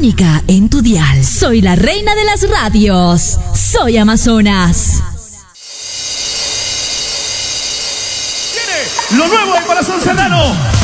única en tu dial. Soy la reina de las radios. Soy Amazonas. Lo nuevo del corazón serrano.